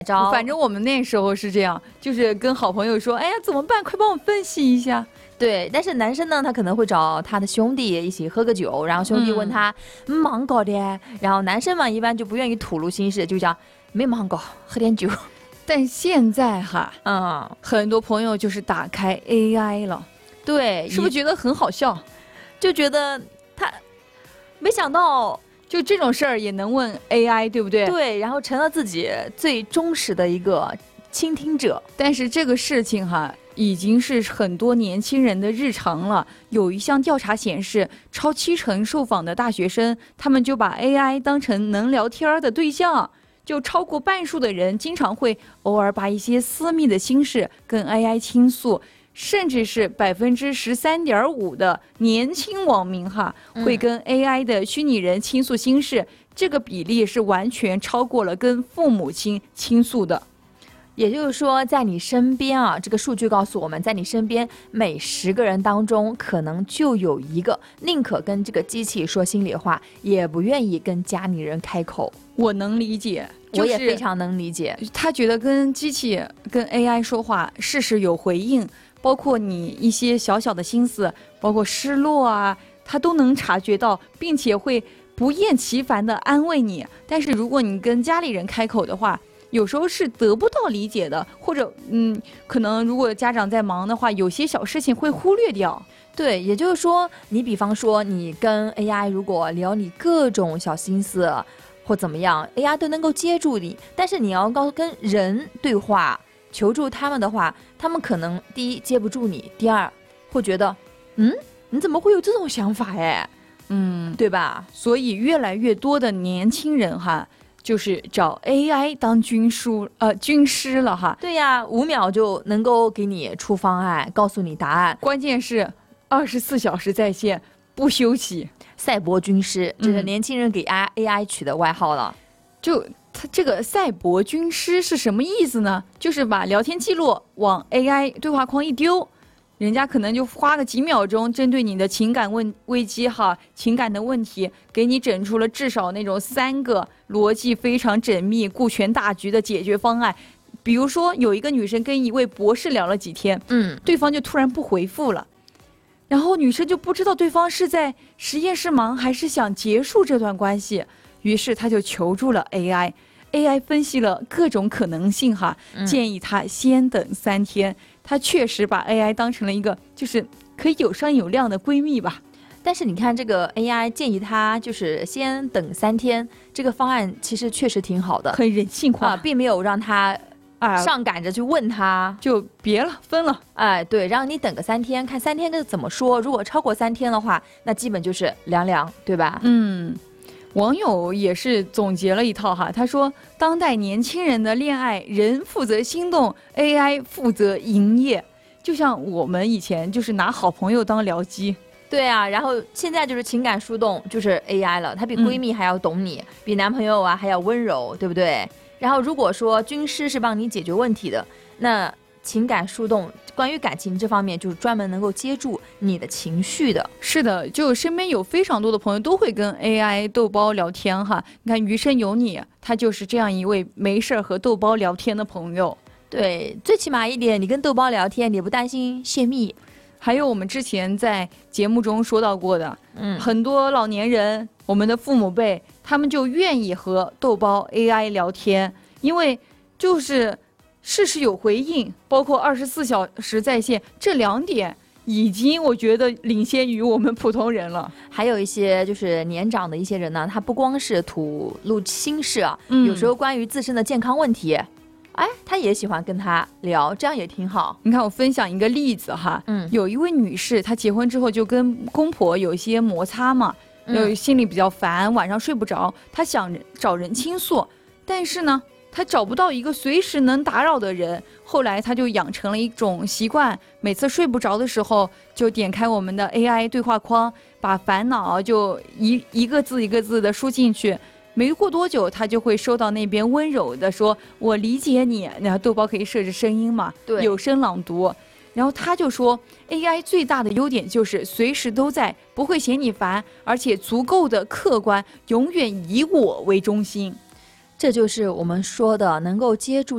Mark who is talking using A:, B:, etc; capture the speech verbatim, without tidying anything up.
A: 招。
B: 反正我们那时候是这样，就是跟好朋友说，哎呀怎么办，快帮我分析一下。
A: 对，但是男生呢，他可能会找他的兄弟一起喝个酒，然后兄弟问他、嗯、忙搞的，然后男生嘛一般就不愿意吐露心事，就讲没忙搞，喝点酒。
B: 但现在哈，
A: 嗯，
B: 很多朋友就是打开 A I 了，
A: 对，
B: 是不是觉得很好笑？
A: 就觉得他没想到，
B: 就这种事儿也能问 A I， 对不对？
A: 对，然后成了自己最忠实的一个倾听者。
B: 但是这个事情哈，已经是很多年轻人的日常了。有一项调查显示，超七成受访的大学生，他们就把 A I 当成能聊天的对象。就超过半数的人经常会偶尔把一些私密的心事跟 A I 倾诉，甚至是百分之十三点五的年轻网民哈会跟 A I 的虚拟人倾诉心事，嗯、这个比例是完全超过了跟父母亲倾诉的。
A: 也就是说，在你身边啊，这个数据告诉我们，在你身边每十个人当中，可能就有一个宁可跟这个机器说心里话，也不愿意跟家里人开口。
B: 我能理解，
A: 我也非常能理解。
B: 他觉得跟机器、跟 A I 说话，事事有回应，包括你一些小小的心思，包括失落啊，他都能察觉到，并且会不厌其烦地安慰你。但是如果你跟家里人开口的话，有时候是得不到理解的，或者嗯，可能如果家长在忙的话，有些小事情会忽略掉。
A: 对，也就是说，你比方说你跟 A I 如果聊你各种小心思或怎么样 ，A I 都能够接住你。但是你要告跟人对话，求助他们的话，他们可能第一接不住你，第二会觉得，嗯，你怎么会有这种想法哎？嗯，对吧？
B: 所以越来越多的年轻人哈。就是找 A I 当军书呃军师了哈。
A: 对呀，五秒就能够给你出方案，告诉你答案。
B: 关键是二十四小时在线，不休息。
A: 赛博军师，这是年轻人给 A I 取的外号了。
B: 嗯、就他这个赛博军师是什么意思呢？就是把聊天记录往 A I 对话框一丢。人家可能就花个几秒钟，针对你的情感问危机哈，情感的问题，给你整出了至少那种三个逻辑非常缜密、顾全大局的解决方案。比如说，有一个女生跟一位博士聊了几天，嗯，对方就突然不回复了，然后女生就不知道对方是在实验室忙还是想结束这段关系，于是她就求助了 A I。A I 分析了各种可能性哈，建议她先等三天。她确实把 A I 当成了一个就是可以有商有量的闺蜜吧。
A: 但是你看这个 A I 建议她就是先等三天，这个方案其实确实挺好的，
B: 很人性化，
A: 啊、并没有让她啊上赶着去问她，
B: 就别了，分了。
A: 哎，对，让你等个三天，看三天这怎么说。如果超过三天的话，那基本就是凉凉，对吧？
B: 嗯。网友也是总结了一套哈，他说当代年轻人的恋爱，人负责心动 ，A I 负责营业，就像我们以前就是拿好朋友当僚机。
A: 对啊，然后现在就是情感树洞就是 A I 了，它比闺蜜还要懂你，嗯、比男朋友啊还要温柔，对不对？然后如果说军师是帮你解决问题的，那情感树洞关于感情这方面就是专门能够接住你的情绪的。
B: 是的，就身边有非常多的朋友都会跟 A I 豆包聊天哈。你看余生有你，他就是这样一位没事和豆包聊天的朋友。
A: 对，最起码一点，你跟豆包聊天，你不担心泄密。
B: 还有我们之前在节目中说到过的，嗯，很多老年人，我们的父母辈，他们就愿意和豆包 A I 聊天，因为就是事事有回应，包括二十四小时在线，这两点已经我觉得领先于我们普通人了。
A: 还有一些就是年长的一些人呢，他不光是吐露心事啊，嗯、有时候关于自身的健康问题，哎，他也喜欢跟他聊，这样也挺好。
B: 你看，我分享一个例子哈，嗯，有一位女士，她结婚之后就跟公婆有一些摩擦嘛，嗯、心里比较烦，晚上睡不着，她想找人倾诉，但是呢，他找不到一个随时能打扰的人，后来他就养成了一种习惯，每次睡不着的时候就点开我们的 A I 对话框，把烦恼就一一个字一个字的输进去，没过多久他就会收到那边温柔的说我理解你，然后豆包可以设置声音嘛，
A: 对，
B: 有声朗读，然后他就说 A I 最大的优点就是随时都在，不会嫌你烦，而且足够的客观，永远以我为中心。
A: 这就是我们说的能够接住